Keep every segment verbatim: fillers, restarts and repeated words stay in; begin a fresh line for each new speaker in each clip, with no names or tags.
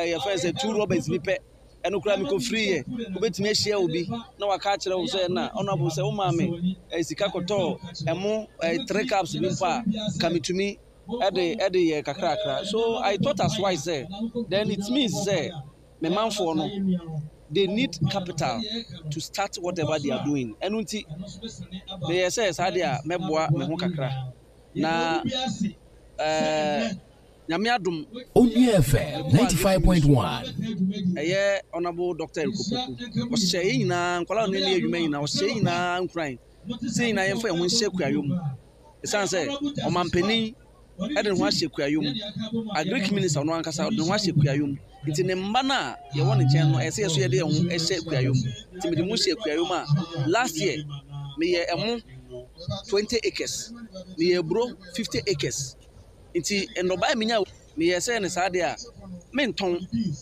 your friend say two robbers bi pe eno kura mi ko free ye obetimi ahia obi na waka kire wo say na honorable say wo ma me sika koto emo three caps bi pa kamitumi ede ede ye kakra kakra. So I thought as why say then it means say me manfo no they need capital to start whatever they are doing. Enu nti they say sadia meboa me ho kakra na eh nyame adom
Only F M ninety-five point one.
Eh honorable Doctor Kopoku o hye nyina nkwala no ne adwuma nyina o hye nyina nkran sei na yemfa ho hye kuayom esan say o mampani ede ho hye kuayom agric minister no ankasa de ho hye kuayom nti ne mba na ye won chen no ese yeso ye de ho hye kuayom nti me de mo hye kuayom a last year me ye emo twenty acres me ye bro fifty acres nti enoba minya me ye say ne sade a me nton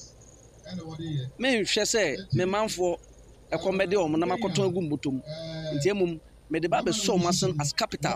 me hwe say me manfo ekomede o mo na makoton agu mbotom nti emum me de ba be so mason as capital.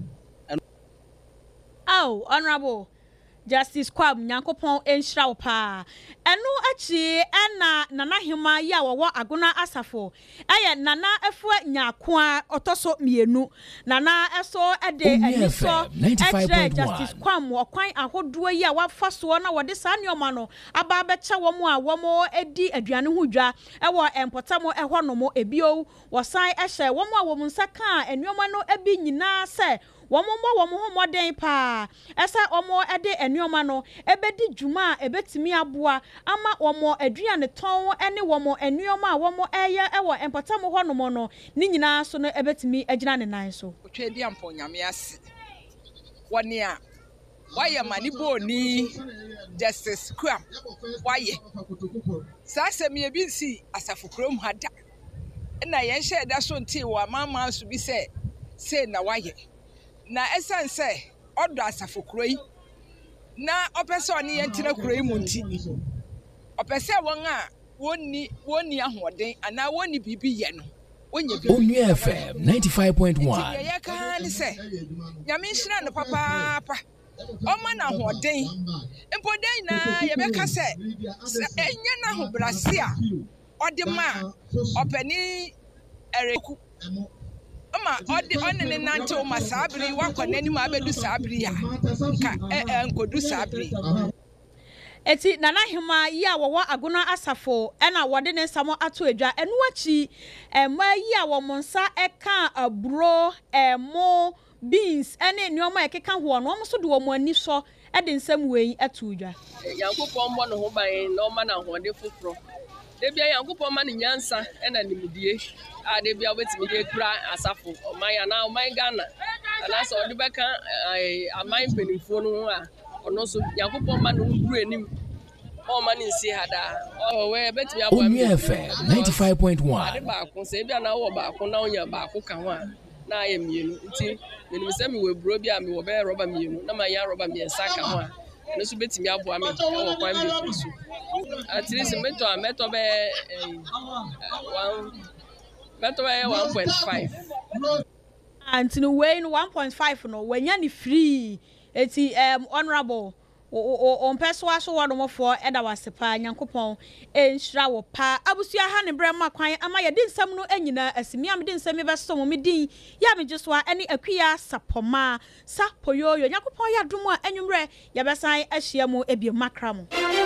Oh, honorable Justice Kwab Nyankopon enhira wo pa eno achi ena nana hema ya wo agona asafo eye nana efo nyakoa otoso mienu nana eso ede eniso etre Justice Kwam okwan ahodo yi a wafa so na wode sa neoma no aba becha wo mu a wo mo edi aduane ho dwa ewo empotamo eho no mo ebio wosan ehye wo mu a wo mu nsaka eneoma no ebi nyina se womo mo womo ho moden pa esa omo ede enuoma no ebedi djuma ebetimi aboa ama womo aduane ton ene womo enuoma a womo eye ewo empatamo ho no mo no ni nyina so no ebetimi agina ne nan so
otwedi ampo nyame ase woni a waye mani boni Justice Kwam waye sasa mi ebi si asafukrom hada na yen sheda so nti wa mama so bi se se na waye na esan se odo asafo kuroi na opese oni yentina kuroi munti opese won a woni woni ahoden ana woni bibi ye no onye bi
Only F M ninety-five point one.
ye ka ni se nyame nhira no papa papa o ma na ahoden empoden na ye be ka se enye na hobrase a ode ma opani ereku ama odi onene nante o masabri wakwanani ma abedu sabri ya ka eh nkodu sabri
eti nana hema ya wo agona asafo ena wode ne samo ato edwa enu achi ema ya wo monsa eka aburo emo beans ene neoma ekeka ho no omo so de wo mo ani so ede nsam wei ato edwa
yankopon mo no ho ban no ma na hode foforo debia yankopon ma ne nyansa ena nimdie a debia wetimi de kura asafo omaya na omai Ghana ana so de beka amai penifo no ho a ono so yankopon ma no nduru enim o ma ne nsi hada o we betimi abo
Only F M ninety-five point one.
ade ba ko se bia na wo ba ko na onya ba ko ka ho a na ayemienu nti menim se me we bro bia me wo be roba mienu na ma ya roba mi ensa ka ho a no so betimi abo ame e wo kwan bi so at least meto a meto be one meto be one point five
and no way no one point five no wenya ni free eti um honorable o on perso so wo no fo eda wasepa Nyankopon enhira wo pa abusua ha ne brema kwan ama ye din nsam no anyina asimi am din nsam be so mo medin ya mejeswa ene akua sapoma sapoyoyo Nyankopon ya dom a anwumre ye besan ahia mu ebie makra mo.